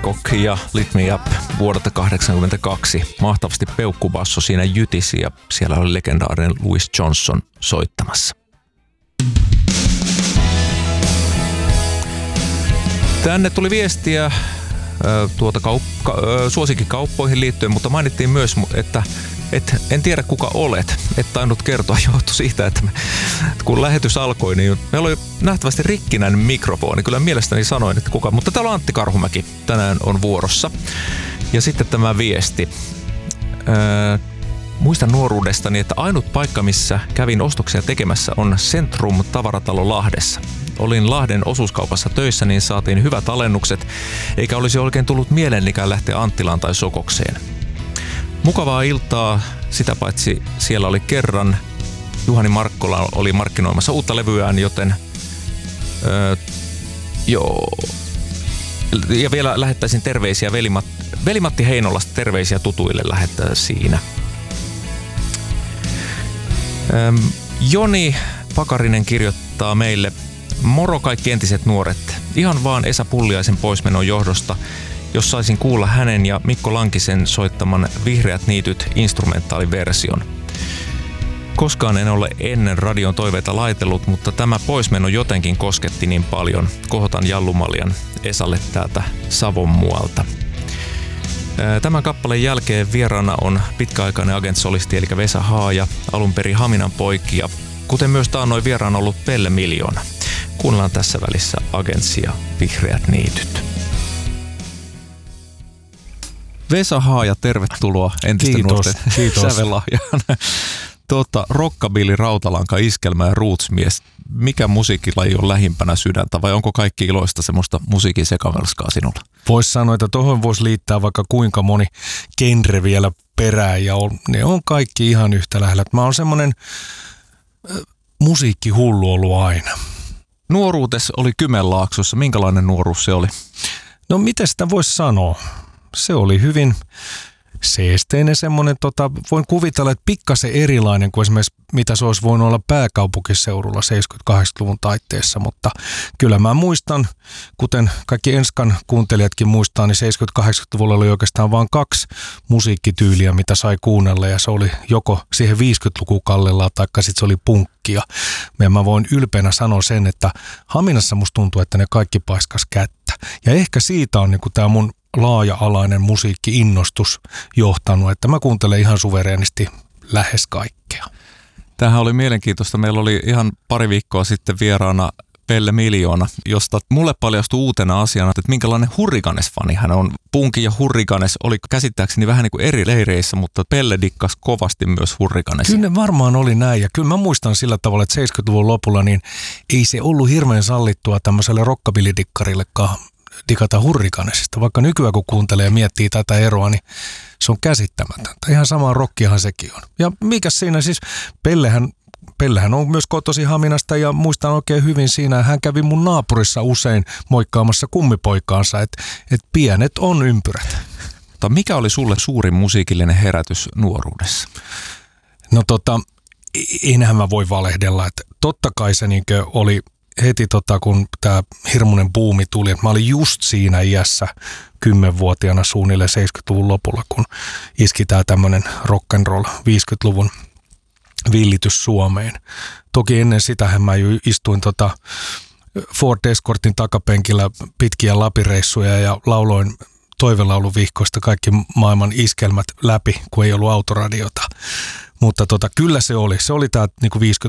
Rock ja Lit Me Up vuodelta 1982. Mahtavasti peukkubasso siinä jytisi ja siellä oli legendaarinen Louis Johnson soittamassa. Tänne tuli viestiä suosikkikauppoihin liittyen, mutta mainittiin myös, että en tiedä kuka olet. Et tainnut kertoa, johtui siitä, että kun lähetys alkoi, niin meillä oli nähtävästi rikkinäinen mikrofoni. Kyllä mielestäni sanoin, että kuka. Mutta täällä on Antti Karhumäki tänään on vuorossa. Ja sitten tämä viesti. Muistan nuoruudestani, että ainut paikka, missä kävin ostoksia tekemässä, on Centrum tavaratalo Lahdessa. Olin Lahden osuuskaupassa töissä, niin saatiin hyvät alennukset, eikä olisi oikein tullut mielenlikään lähteä Anttilaan tai Sokokseen. Mukavaa iltaa, sitä paitsi siellä oli kerran. Juhani Markkola oli markkinoimassa uutta levyään, joten ja vielä lähettäisin terveisiä Veli-Matti Heinolasta, terveisiä tutuille lähettää siinä. Joni Pakarinen kirjoittaa meille: moro kaikki entiset nuoret. Ihan vaan Esa Pulliaisen poismenon johdosta, jos saisin kuulla hänen ja Mikko Lankisen soittaman Vihreät niityt instrumentaaliversion. Koskaan en ole ennen radion toiveita laitellut, mutta tämä poismeno jotenkin kosketti niin paljon. Kohotan Jallumaljan Esalle täältä Savon muualta. Tämän kappaleen jälkeen vieraana on pitkäaikainen agentsolisti eli Vesa Haaja, alun perin Haminan poikia, kuten myös taannoin vieraana ollut Pelle Miljoona. Kuunnellaan tässä välissä Agentsia Vihreät niityt. Vesa Haaja, tervetuloa entisten nuorten sävelahjaan. Rockabilly, rautalanka, iskelmä ja rootsmies. Mikä musiikilaji on lähimpänä sydäntä vai onko kaikki iloista semmoista musiikin sekamelskaa sinulla? Voisi sanoa, että tuohon voisi liittää vaikka kuinka moni genre vielä perään ja ne on kaikki ihan yhtä lähellä. Mä oon semmoinen musiikkihullu ollut aina. Nuoruutes oli Kymenlaaksossa. Minkälainen nuoruus se oli? No miten sitä voisi sanoa? Se oli hyvin seesteinen semmoinen, voin kuvitella, että pikkasen erilainen kuin esimerkiksi mitä se olisi voinut olla pääkaupunkiseudulla 70-80-luvun taitteessa, mutta kyllä mä muistan, kuten kaikki Enskan kuuntelijatkin muistaa, niin 70-80-luvulla oli oikeastaan vain 2 musiikkityyliä, mitä sai kuunnella ja se oli joko siihen 50-luku kallellaan taikka sitten se oli punkkia. Ja mä voin ylpeänä sanoa sen, että Haminassa musta tuntuu, että ne kaikki paiskas kättä ja ehkä siitä on niinku tää mun laaja-alainen musiikki-innostus johtanut, että mä kuuntelen ihan suvereenisti lähes kaikkea. Tämähän oli mielenkiintoista. Meillä oli ihan pari viikkoa sitten vieraana Pelle Miljoona, josta mulle paljastui uutena asiana, että minkälainen Hurricanes-fani hän on. Punki ja Hurricanes oli käsittääkseni vähän niin kuin eri leireissä, mutta Pelle dikkasi kovasti myös Hurricanesia. Kyllä ne varmaan oli näin ja kyllä mä muistan sillä tavalla, että 70-luvun lopulla niin ei se ollut hirveän sallittua tämmöiselle rockabilly-dikkarillekaan digata Hurricanesista. Vaikka nykyään kun kuuntelee ja miettii tätä eroa, niin se on käsittämätöntä. Ihan samaa rockiahan sekin on. Ja mikä siinä siis, Pellehän on myös kotoisin Haminasta ja muistan oikein hyvin siinä, hän kävi mun naapurissa usein moikkaamassa kummipoikaansa, että pienet on ympyrät. Mutta mikä oli sulle suurin musiikillinen herätys nuoruudessa? No enhän mä voi valehdella, että totta kai se niinkö oli heti kun tämä hirmuinen buumi tuli, että mä olin just siinä iässä 10-vuotiaana suunnilleen 70-luvun lopulla, kun iski tämä tämmöinen rock'n'roll 50-luvun villitys Suomeen. Toki ennen sitähän mä istuin Ford Escortin takapenkillä pitkiä lapireissuja ja lauloin toivelauluvihkoista kaikki maailman iskelmät läpi, kun ei ollut autoradiota. Mutta kyllä se oli tämä niinku